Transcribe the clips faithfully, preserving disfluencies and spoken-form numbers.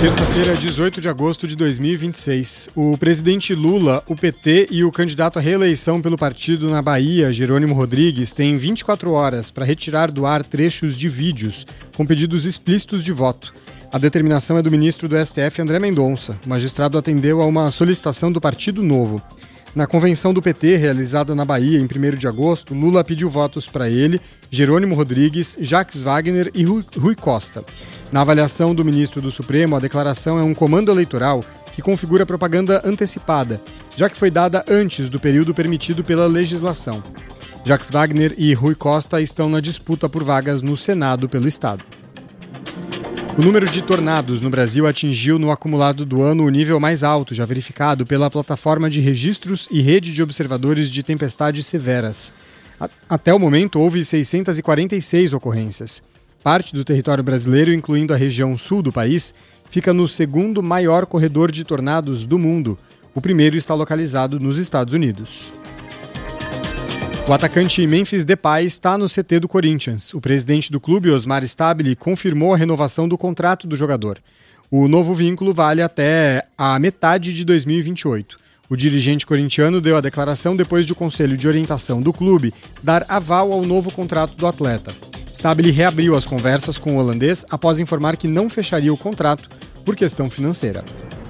Terça-feira, dezoito de agosto de dois mil e vinte e seis. O presidente Lula, o P T e o candidato à reeleição pelo partido na Bahia, Jerônimo Rodrigues, têm vinte e quatro horas para retirar do ar trechos de vídeos com pedidos explícitos de voto. A determinação é do ministro do S T F, André Mendonça. O magistrado atendeu a uma solicitação do Partido Novo. Na convenção do P T, realizada na Bahia em primeiro de agosto, Lula pediu votos para ele, Jerônimo Rodrigues, Jacques Wagner e Rui, Rui Costa. Na avaliação do ministro do Supremo, a declaração é um comando eleitoral que configura propaganda antecipada, já que foi dada antes do período permitido pela legislação. Jacques Wagner e Rui Costa estão na disputa por vagas no Senado pelo Estado. O número de tornados no Brasil atingiu no acumulado do ano o nível mais alto já verificado pela plataforma de registros e rede de observadores de tempestades severas. Até o momento, houve seiscentas e quarenta e seis ocorrências. Parte do território brasileiro, incluindo a região sul do país, fica no segundo maior corredor de tornados do mundo. O primeiro está localizado nos Estados Unidos. O atacante Memphis Depay está no C T do Corinthians. O presidente do clube, Osmar Stabile, confirmou a renovação do contrato do jogador. O novo vínculo vale até a metade de dois mil e vinte e oito. O dirigente corintiano deu a declaração depois de o Conselho de Orientação do clube dar aval ao novo contrato do atleta. Stabile reabriu as conversas com o holandês após informar que não fecharia o contrato por questão financeira.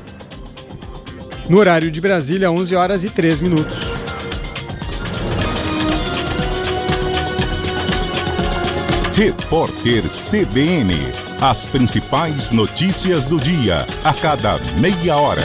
No horário de Brasília, onze horas e três minutos. Repórter C B N. As principais notícias do dia, a cada meia hora.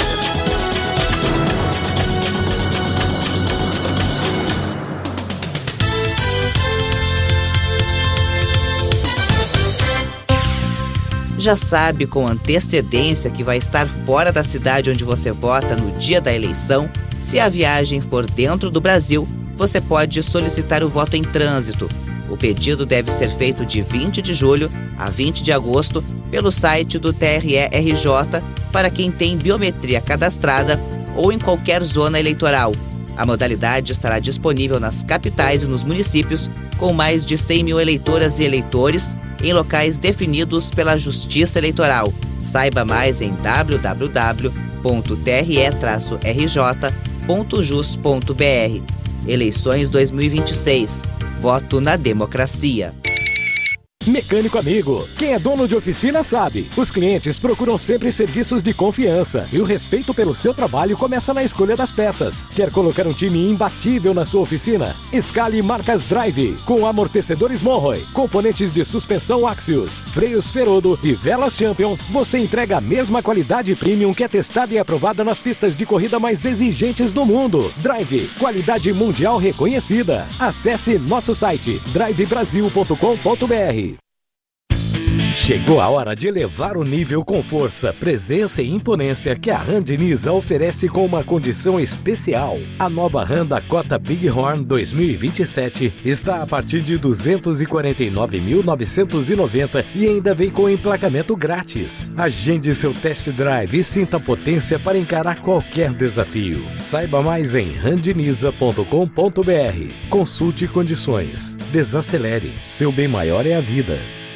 Já sabe com antecedência que vai estar fora da cidade onde você vota no dia da eleição? Se a viagem for dentro do Brasil, você pode solicitar o voto em trânsito. O pedido deve ser feito de vinte de julho a vinte de agosto pelo site do T R E R J para quem tem biometria cadastrada ou em qualquer zona eleitoral. A modalidade estará disponível nas capitais e nos municípios com mais de cem mil eleitoras e eleitores em locais definidos pela Justiça Eleitoral. Saiba mais em w w w ponto t r e r j ponto jus ponto b r. Eleições dois mil e vinte e seis. Voto na democracia. Mecânico amigo, quem é dono de oficina sabe. Os clientes procuram sempre serviços de confiança e o respeito pelo seu trabalho começa na escolha das peças. Quer colocar um time imbatível na sua oficina? Escale marcas Drive, com amortecedores Monroe, componentes de suspensão Axios, freios Ferodo e velas Champion. Você entrega a mesma qualidade premium que é testada e aprovada nas pistas de corrida mais exigentes do mundo. Drive, qualidade mundial reconhecida. Acesse nosso site drive brasil ponto com ponto b r. Chegou a hora de elevar o nível com força, presença e imponência que a Hyundai Nisa oferece com uma condição especial. A nova Honda Cota Bighorn dois mil e vinte e sete está a partir de duzentos e quarenta e nove mil novecentos e noventa e ainda vem com emplacamento grátis. Agende seu test drive e sinta a potência para encarar qualquer desafio. Saiba mais em hyundai nisa ponto com ponto b r. Consulte condições. Desacelere. Seu bem maior é a vida.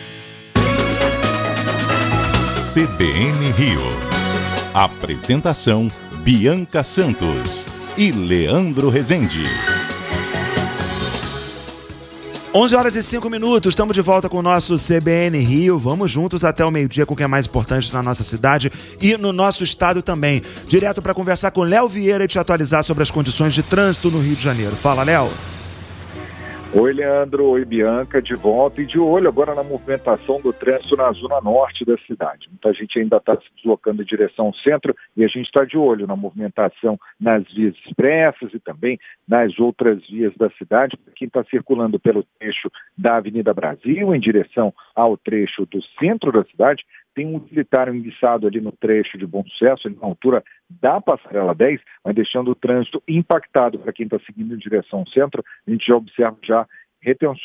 C B N Rio. Apresentação: Bianca Santos e Leandro Rezende. onze horas e cinco minutos, estamos de volta com o nosso C B N Rio. Vamos juntos até o meio-dia com o que é mais importante na nossa cidade e no nosso estado também. Direto para conversar com Léo Vieira e te atualizar sobre as condições de trânsito no Rio de Janeiro. Fala, Léo. Oi, Leandro. Oi, Bianca. De volta e de olho agora na movimentação do trânsito na zona norte da cidade. Muita gente ainda está se deslocando em direção ao centro e a gente está de olho na movimentação nas vias expressas e também nas outras vias da cidade. Quem está circulando pelo trecho da Avenida Brasil em direção ao trecho do centro da cidade, tem um utilitário enguiçado ali no trecho de Bom Sucesso, ali na altura da Passarela dez, mas deixando o trânsito impactado para quem está seguindo em direção ao centro. A gente já observa já retenções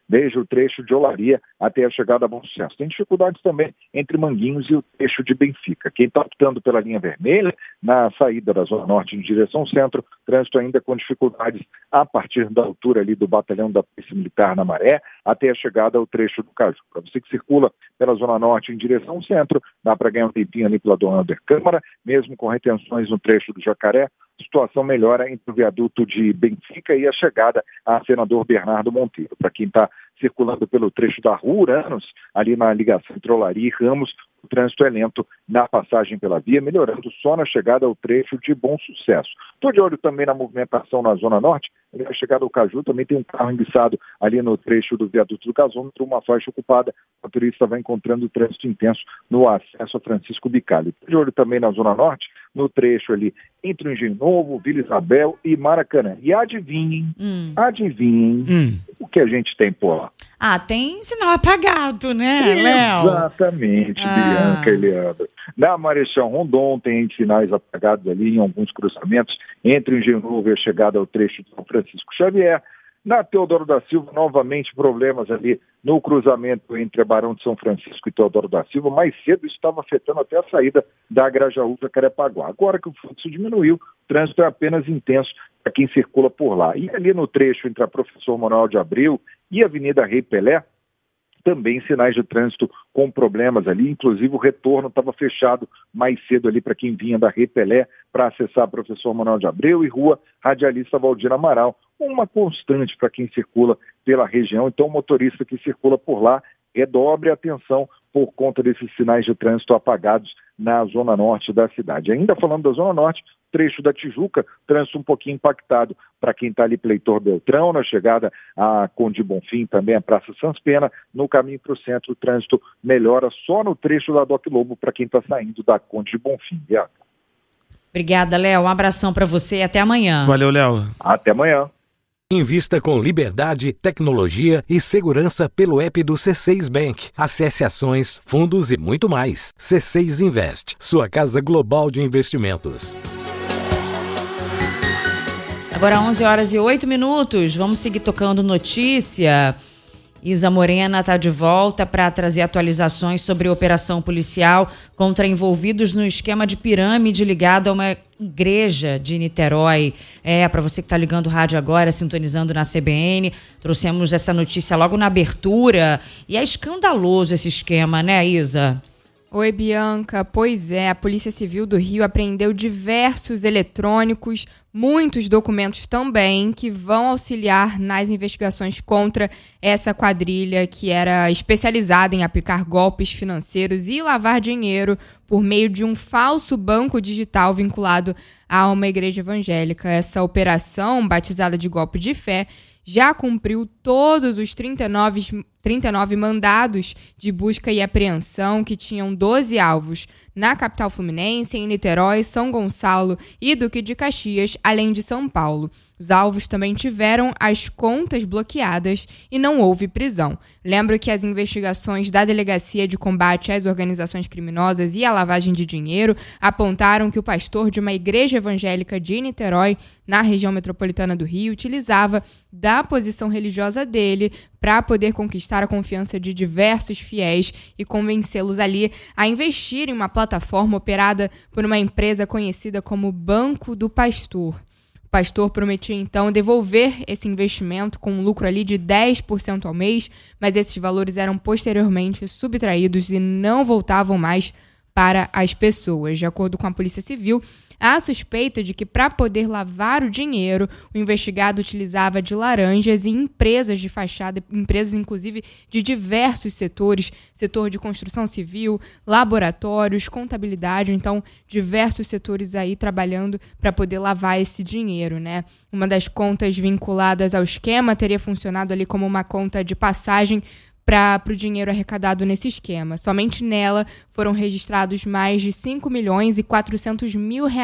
desde o trecho de Olaria até a chegada a Bom Sucesso. Tem dificuldades também entre Manguinhos e o trecho de Benfica. Quem está optando pela linha vermelha, na saída da Zona Norte em direção ao centro, trânsito ainda com dificuldades a partir da altura ali do batalhão da Polícia Militar na Maré, até a chegada ao trecho do Caju. Para você que circula pela Zona Norte em direção ao centro, dá para ganhar um tempinho ali pela Dona Ander Câmara, mesmo com retenções no trecho do Jacaré, a situação melhora entre o viaduto de Benfica e a chegada a Senador Bernardo Monteiro. Para quem está circulando pelo trecho da Rua Uranos, ali na ligação entre Olaria e Ramos, o trânsito é lento na passagem pela via, melhorando só na chegada ao trecho de Bom Sucesso. Estou de olho também na movimentação na Zona Norte, na chegada ao Caju também tem um carro enguiçado ali no trecho do viaduto do Gasômetro, uma faixa ocupada, o motorista vai encontrando o trânsito intenso no acesso a Francisco Bicalho. Estou de olho também na Zona Norte, no trecho ali entre o Engenho Novo, Vila Isabel e Maracanã. E adivinhem, hum. adivinhem hum. o que a gente tem por lá. Ah, tem sinal apagado, né, Léo? Exatamente, ah. Bianca e Leandro. Na Marechal Rondon tem sinais apagados ali em alguns cruzamentos entre o Engenho Novo e a chegada ao trecho de São Francisco Xavier. Na Teodoro da Silva, novamente problemas ali no cruzamento entre a Barão de São Francisco e Teodoro da Silva. Mais cedo isso estava afetando até a saída da Grajaú Jacarepaguá. Agora que o fluxo diminuiu, o trânsito é apenas intenso para quem circula por lá. E ali no trecho entre a Professor Manuel de Abreu e a Avenida Rei Pelé, também sinais de trânsito com problemas ali, inclusive o retorno estava fechado mais cedo ali para quem vinha da Rei Pelé para acessar a Professor Manuel de Abreu e Rua Radialista Valdir Amaral, uma constante para quem circula pela região. Então o motorista que circula por lá redobre a atenção por conta desses sinais de trânsito apagados na Zona Norte da cidade. Ainda falando da Zona Norte, trecho da Tijuca, trânsito um pouquinho impactado para quem está ali pela Heitor Beltrão, na chegada a Conde Bonfim, também a Praça Sans Pena, no caminho para o centro, o trânsito melhora só no trecho da Doc Lobo para quem está saindo da Conde Bonfim. Beata. Obrigada, Léo. Um abração para você e até amanhã. Valeu, Léo. Até amanhã. Invista com liberdade, tecnologia e segurança pelo app do C seis Bank. Acesse ações, fundos e muito mais. C seis Invest, sua casa global de investimentos. Agora onze horas e oito minutos, vamos seguir tocando notícia. Isa Morena está de volta para trazer atualizações sobre a operação policial contra envolvidos no esquema de pirâmide ligado a uma igreja de Niterói. É, para você que está ligando o rádio agora, sintonizando na C B N, trouxemos essa notícia logo na abertura. E é escandaloso esse esquema, né, Isa? Oi, Bianca. Pois é, a Polícia Civil do Rio apreendeu diversos eletrônicos, muitos documentos também, que vão auxiliar nas investigações contra essa quadrilha que era especializada em aplicar golpes financeiros e lavar dinheiro por meio de um falso banco digital vinculado a uma igreja evangélica. Essa operação, batizada de golpe de fé, já cumpriu todos os trinta e nove, trinta e nove mandados de busca e apreensão, que tinham doze alvos na capital fluminense, em Niterói, São Gonçalo e Duque de Caxias, além de São Paulo. Os alvos também tiveram as contas bloqueadas e não houve prisão. Lembro que as investigações da Delegacia de Combate às Organizações Criminosas e à Lavagem de Dinheiro apontaram que o pastor de uma igreja evangélica de Niterói, na região metropolitana do Rio, utilizava da posição religiosa dele para poder conquistar a confiança de diversos fiéis e convencê-los ali a investir em uma plataforma operada por uma empresa conhecida como Banco do Pastor. O pastor prometia, então, devolver esse investimento com um lucro ali de dez por cento ao mês, mas esses valores eram posteriormente subtraídos e não voltavam mais para as pessoas. De acordo com a Polícia Civil, há suspeita de que, para poder lavar o dinheiro, o investigado utilizava de laranjas e empresas de fachada, empresas inclusive de diversos setores, setor de construção civil, laboratórios, contabilidade, então diversos setores aí trabalhando para poder lavar esse dinheiro, né? Uma das contas vinculadas ao esquema teria funcionado ali como uma conta de passagem para o dinheiro arrecadado nesse esquema. Somente nela foram registrados mais de cinco milhões e quatrocentos mil reais